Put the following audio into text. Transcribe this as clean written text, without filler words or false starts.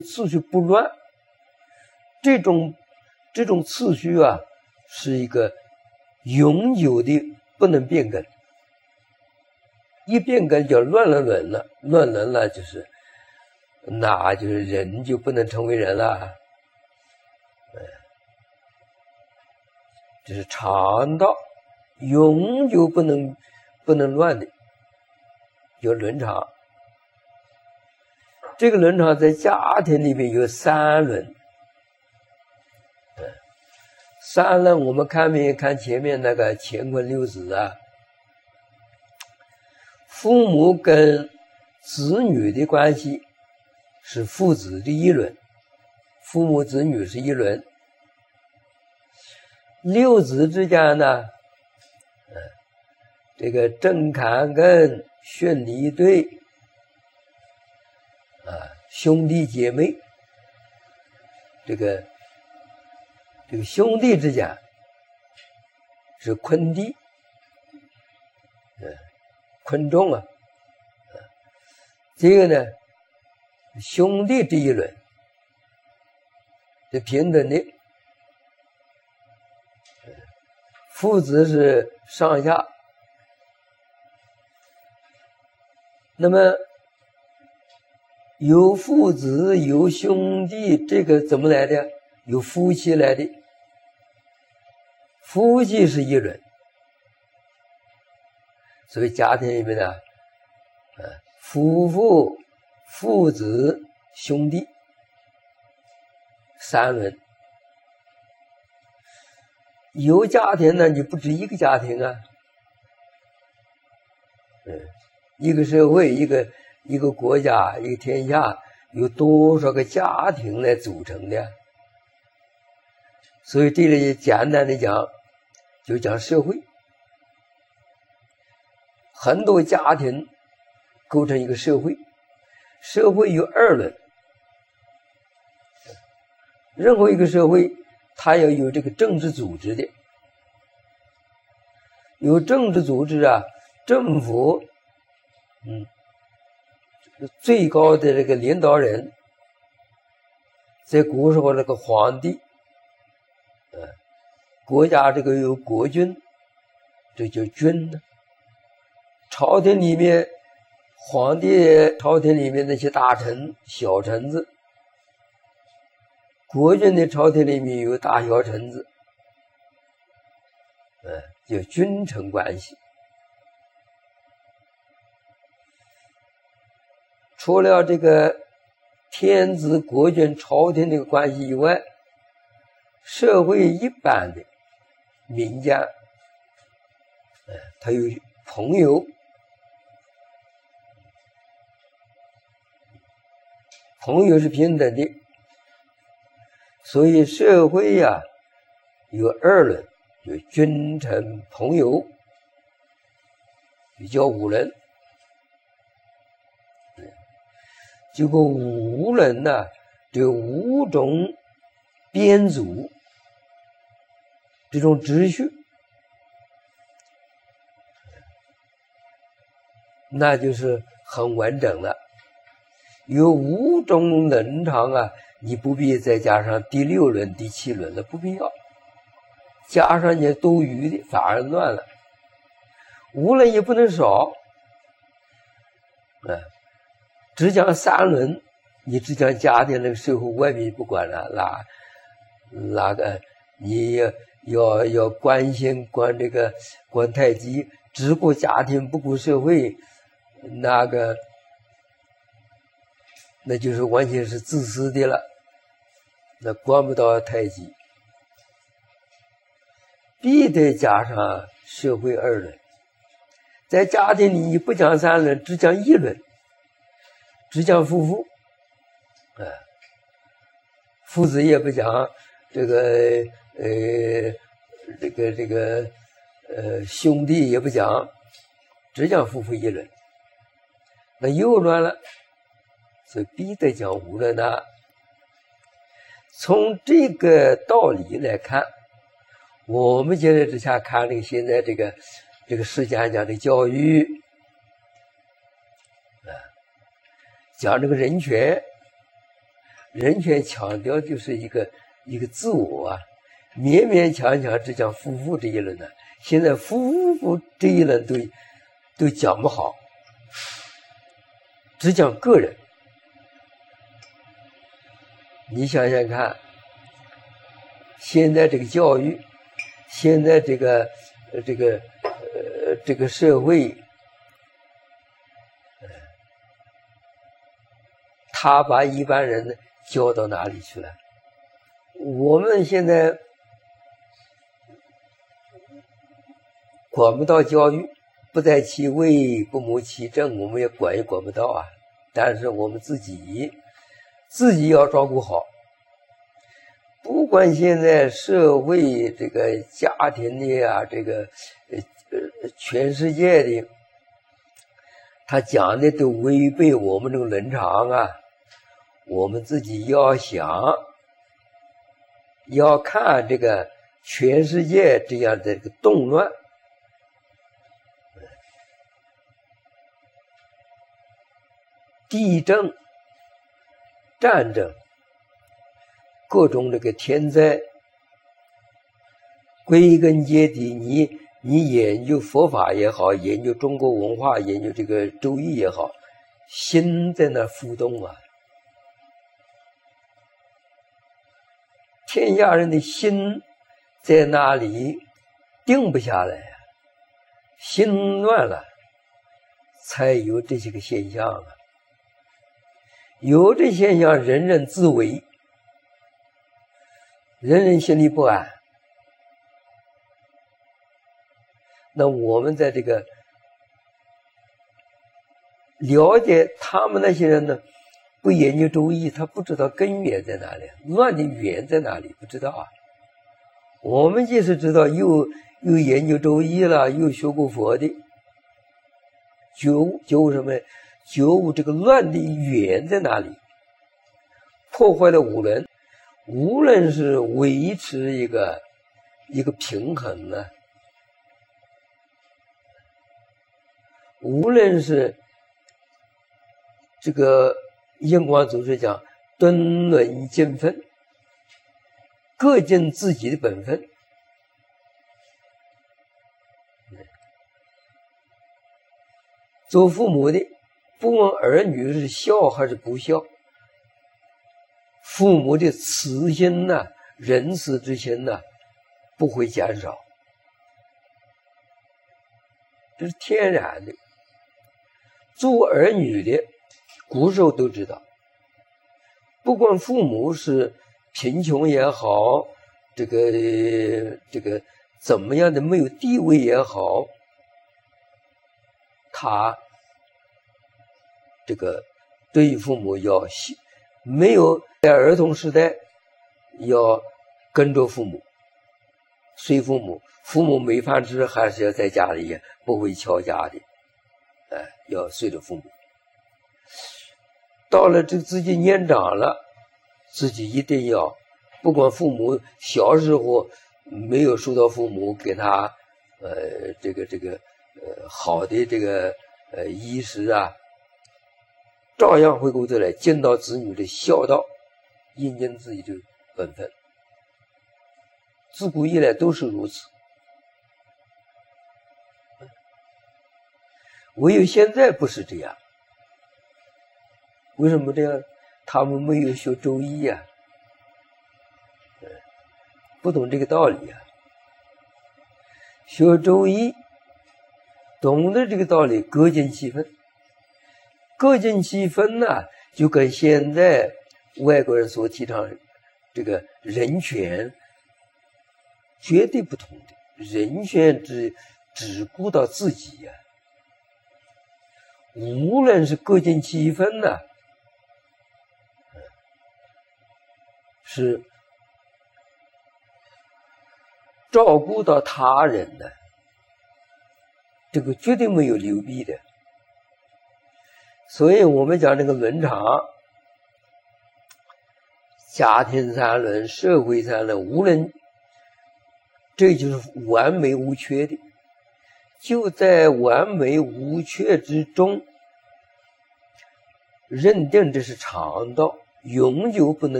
次序不乱，这种次序啊，是一个永久的，不能变更。一变更就乱了伦了，乱伦了那就是人就不能成为人了。这是常道，永久不能乱的，有伦常。这个伦常在家庭里面有三伦。三伦我们看前面那个乾坤六子啊，父母跟子女的关系是父子的一伦，父母子女是一伦。六子之间呢，这个正坎艮巽离兑兄弟姐妹，这个兄弟之间是坤地，坤中啊，这个呢，兄弟这一轮是平等的，父子是上下。那么有父子有兄弟，这个怎么来的？有夫妻来的，夫妻是一轮。所以家庭里面呢，夫妇、父子、兄弟三轮。有家庭呢，你不止一个家庭啊，一个社会，一个国家，一个天下，有多少个家庭来组成的？所以这里简单的讲，就讲社会，很多家庭构成一个社会，社会有二轮，任何一个社会它要有这个政治组织的，有政治组织啊，政府最高的这个领导人，在古时候那个皇帝，国家这个有国君，这叫君呢。朝廷里面，皇帝朝廷里面那些大臣、小臣子，国君的朝廷里面有大小臣子，叫君臣关系。除了这个天子、国君、朝廷这个关系以外，社会一般的民间，他有朋友，朋友是平等的，所以社会呀，有二伦，有君臣朋友，也叫五伦。这个五伦呢，这五种编组，这种秩序，那就是很完整了。有五种伦常啊，你不必再加上第六伦、第七伦了，不必要。加上你多余的，反而乱了。五伦也不能少，只讲三伦，你只讲家庭那个社会外面不管了，哪个你要关心这个观太极，只顾家庭不顾社会，那就是完全是自私的了，那管不到太极。必得加上社会二伦，在家庭里你不讲三伦，只讲一伦，只讲夫妇，父子也不讲，这个兄弟也不讲，只讲夫妇一伦，那又乱了，所以必得讲五伦呢。从这个道理来看，我们现在之下看这个现在这个世界上讲的教育，讲这个人权， 人权强调就是一个自我啊，勉勉强强只讲夫妇这一轮呢。现在夫妇这一轮都讲不好，只讲个人。你想想看，现在这个教育，现在这个社会，他把一般人教到哪里去了？我们现在管不到教育，不在其位，不谋其政，我们也管不到啊。但是我们自己要照顾好，不管现在社会这个家庭的呀，这个全世界的，他讲的都违背我们这个伦常啊。我们自己要想，要看这个全世界这样的这个动乱，地震、战争，各种这个天灾，归根结底，你研究佛法也好，研究中国文化，研究这个周易也好，心在那浮动啊。天下人的心在那里定不下来啊，心乱了，才有这些个现象啊。有这现象，人人自危，人人心里不安。那我们在这个了解他们那些人呢，不研究周易，他不知道根源在哪里，乱的源在哪里，不知道啊。我们即使知道，又研究周易了，又学过佛的，觉悟什么？觉悟这个乱的源在哪里？破坏了无论是维持一个平衡呢，无论是这个印光祖师讲敦伦尽分，各尽自己的本分。做父母的，不问儿女是孝还是不孝，父母的慈心呐、仁慈之心呐，不会减少，这是天然的。做儿女的，古时候都知道，不管父母是贫穷也好，这个怎么样的没有地位也好，他这个对于父母要没有在儿童时代要跟着父母，随父母，父母没饭吃还是要在家里，不会敲家的，要随着父母。到了这自己年长了，自己一定要，不管父母小时候没有受到父母给他好的这个衣食啊，照样回过头来尽到子女的孝道，应尽自己的本分。自古以来都是如此，唯有现在不是这样。为什么这样？他们没有学周易啊，不懂这个道理啊。学周易，懂得这个道理，各尽其分。各尽其分呢，就跟现在外国人所提倡这个人权绝对不同的。人权只顾到自己呀，无论是各尽其分呢，是照顾到他人的，这个绝对没有流弊的。所以我们讲这个伦常，家庭三伦、社会三伦，无论这就是完美无缺的，就在完美无缺之中，认定这是常道， 永久不能